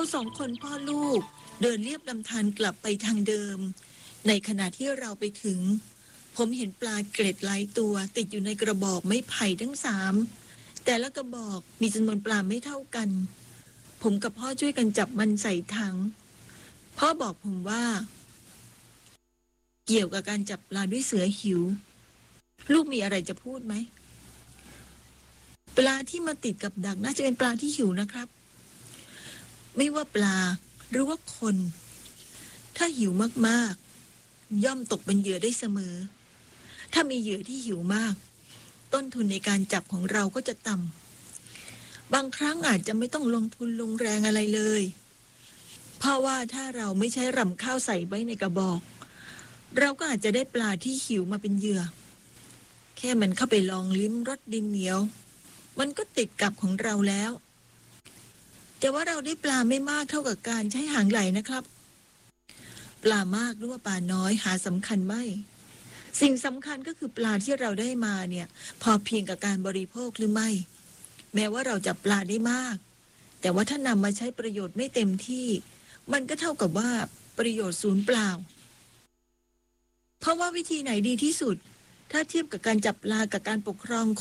สองคนพ่อลูกเดินเลียบลำธารกลับไปทางเดิมในขณะที่เราไปถึงผมเห็นปลาเกล็ดหลายตัวติดอยู่ในกระบอกไม้ไผ่ทั้ง3แต่ละกระบอกมีจำนวนปลาไม่เท่ากันผมกับพ่อช่วยกันจับมันใส่ถังพ่อบอกผมว่าเกี่ยวกับการจับปลาด้วยเสือหิวลูกมีอะไรจะพูดไหมปลาที่มาติดกับดักน่าจะเป็นปลาที่หิวนะครับไม่ว่าปลาหรือว่าคนถ้าหิวมากๆย่อมตกเป็นเหยื่อได้เสมอถ้ามีเหยื่อที่หิวมากต้นทุนในการจับของเราก็จะต่ำบางครั้งอาจจะไม่ต้องลงทุนลงแรงอะไรเลยเพราะว่าถ้าเราไม่ใช้รำข้าวใส่ไว้ในกระบอกเราก็อาจจะได้ปลาที่หิวมาเป็นเหยื่อแค่มันเข้าไปลองลิ้มรสดินเหนียวมันก็ติดกับของเราแล้วแต่ว่าเราได้ปลาไม่มากเท่ากับการใช้หางไหลนะครับปลามากหรือว่าปลาน้อยหาสำคัญไม่สิ่งสำคัญก็คือปลาที่เราได้มาเนี่ยพอเพียงกับการบริโภคหรือไม่แม้ว่าเราจับปลาได้มากแต่ว่าถ้านำมาใช้ประโยชน์ไม่เต็มที่มันก็เท่ากับว่าประโยชน์สูญเปล่าเพราะว่าวิธีไหนดีที่สุดถ้าเทียบกับการจับปลากับการปกครอง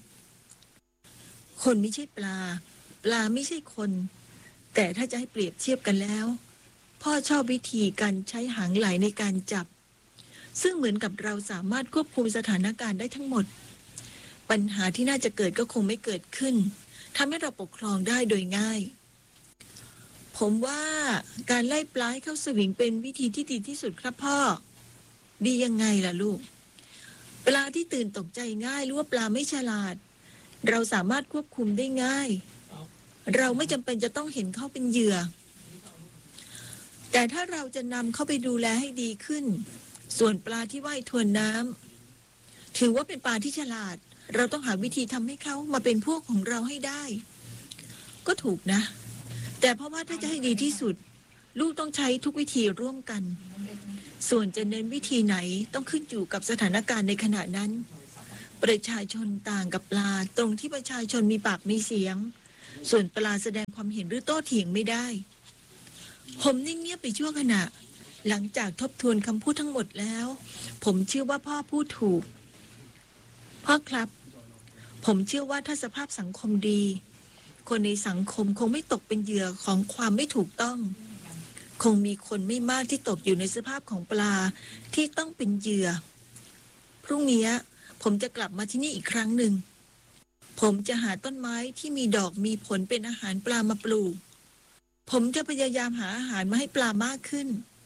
คนไม่ใช่ปลาไม่ใช่คนแต่ถ้าจะให้เปรียบเทียบกันแล้วพ่อชอบวิธีการใช้หางไหลในการจับซึ่งเหมือนกับเราสามารถควบคุมสถานการณ์ได้ทั้งหมดปัญหาที่น่าจะเกิดก็คงไม่เกิดขึ้นทำให้เราปกครองได้โดยง่ายผมว่าการไล่ปลาให้เข้าสวิงเป็นวิธีที่ดีที่สุดครับพ่อดียังไงล่ะลูกปลาที่ตื่นตกใจง่ายหรือว่าปลาไม่ฉลาดเราสามารถควบคุมได้ง่ายเราไม่จำเป็นจะต้องเห็นเขาเป็นเหยื่อแต่ถ้าเราจะนำเขาไปดูแลให้ดีขึ้นส่วนปลาที่ว่ายทวนน้ำถือว่าเป็นปลาที่ฉลาดเราต้องหาวิธีทำให้เขามาเป็นพวกของเราให้ได้ก็ถูกนะแต่เพราะว่าถ้าจะให้ดีที่สุดลูกต้องใช้ทุกวิธีร่วมกันส่วนจะเน้นวิธีไหนต้องขึ้นอยู่กับสถานการณ์ในขณะนั้นประชาชนต่างกับปลาตรงที่ประชาชนมีปากมีเสียงส่วนปลาแสดงความเห็นหรือโต้เถียงไม่ได้ผมนิ่งเงียบไปชั่วขณะหลังจากทบทวนคำพูดทั้งหมดแล้วผมเชื่อว่าพ่อพูดถูกพ่อครับผมเชื่อว่าถ้าสภาพสังคมดีคนในสังคมคงไม่ตกเป็นเหยื่อของความไม่ถูกต้องคงมีคนไม่มากที่ตกอยู่ในสภาพของปลาที่ต้องเป็นเหยื่อพรุ่งนี้ผมจะกลับมาที่นี่อีกครั้งหนึ่งผมจะหาต้นไม้ที่มีดอกมีผลเป็นอาหารปลามาปลูกผมจะพยายามหาอาหารมาให้ปลามากขึ้น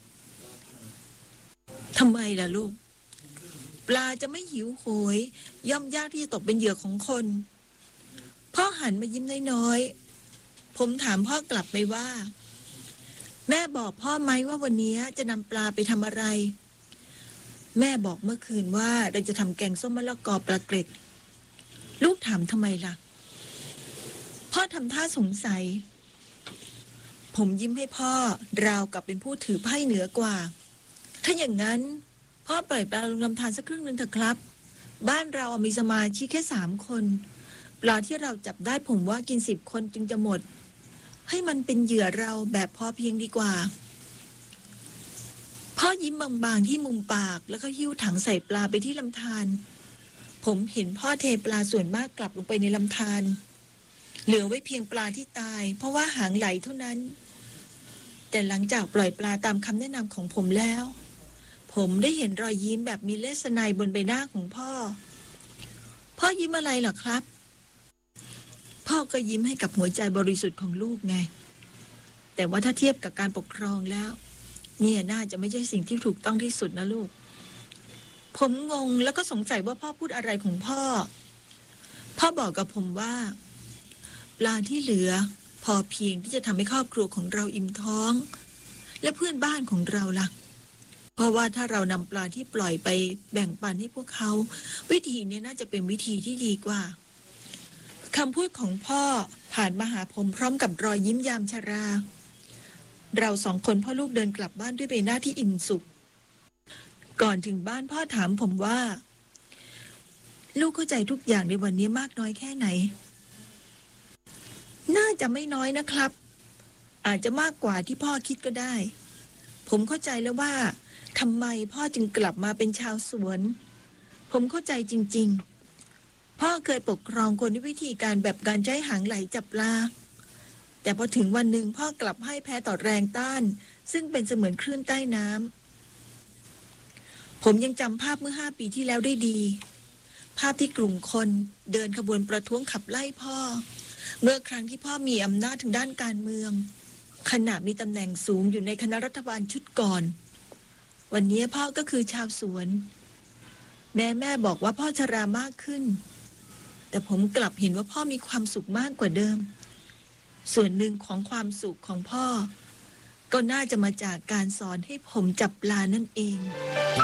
ทำไมล่ะลูกปลาจะไม่หิวโหยย่อมยากที่จะตกเป็นเหยื่อของคนพ่อหันมายิ้มน้อยๆผมถามพ่อกลับไปว่าแม่บอกพ่อไหมว่าวันนี้จะนำปลาไปทำอะไรแม่บอกเมื่อคืนว่าเราจะทำแกงส้มมะละกอปลาเกร็ดลูกถามทำไมล่ะพ่อทำท่าสงสัยผมยิ้มให้พ่อราวกับเป็นผู้ถือไพ่เหนือกว่าถ้าอย่างนั้นพ่อปล่อยปลาลงลำธารสักครึ่งนึงเถอะครับบ้านเรามีสมาชิกแค่3 คนปลาที่เราจับได้ผมว่ากิน10 คนจึงจะหมดให้มันเป็นเหยื่อเราแบบพอเพียงดีกว่าพ่อยิ้มบางๆที่มุมปากแล้วก็หิ้วถังใส่ปลาไปที่ลำธารผมเห็นพ่อเทปลาส่วนมากกลับลงไปในลำธารเหลือไว้เพียงปลาที่ตายเพราะว่าหางไหลเท่านั้นแต่หลังจากปล่อยปลาตามคำแนะนำของผมแล้วผมได้เห็นรอยยิ้มแบบมีเลสไนบนใบหน้าของพ่อยิ้มอะไรเหรอครับพ่อก็ยิ้มให้กับหัวใจบริสุทธิ์ของลูกไงแต่ว่าถ้าเทียบกับการปกครองแล้วเนี่ยน่าจะไม่ใช่สิ่งที่ถูกต้องที่สุดนะลูกผมงงแล้วก็สงสัยว่าพ่อพูดอะไรของพ่อบอกกับผมว่าปลาที่เหลือพอเพียงที่จะทำให้ครอบครัวของเราอิ่มท้องและเพื่อนบ้านของเราล่ะเพราะว่าถ้าเรานำปลาที่ปล่อยไปแบ่งปันให้พวกเขาวิธีนี้น่าจะเป็นวิธีที่ดีกว่าคำพูดของพ่อผ่านมาหาผมพร้อมกับรอยยิ้มยามชราเรา2 คนพ่อลูกเดินกลับบ้านด้วยใบหน้าที่อิ่มสุขก่อนถึงบ้านพ่อถามผมว่าลูกเข้าใจทุกอย่างในวันนี้มากน้อยแค่ไหนน่าจะไม่น้อยนะครับอาจจะมากกว่าที่พ่อคิดก็ได้ผมเข้าใจแล้วว่าทำไมพ่อจึงกลับมาเป็นชาวสวนผมเข้าใจจริงๆพ่อเคยปกครองคนด้วยวิธีการแบบการใช้หางไหลจับปลาแต่พอถึงวันหนึ่งพ่อกลับให้แพ้ต่อแรงต้านซึ่งเป็นเสมือนคลื่นใต้น้ำผมยังจำภาพเมื่อ5 ปีที่แล้วได้ดีภาพที่กลุ่มคนเดินขบวนประท้วงขับไล่พ่อเมื่อครั้งที่พ่อมีอำนาจทางด้านการเมืองขณะมีตำแหน่งสูงอยู่ในคณะรัฐบาลชุดก่อนวันนี้พ่อก็คือชาวสวนแม่บอกว่าพ่อชรามากขึ้นแต่ผมกลับเห็นว่าพ่อมีความสุขมากกว่าเดิมส่วนหนึ่งของความสุขของพ่อก็น่าจะมาจากการสอนให้ผมจับปลานั่นเอง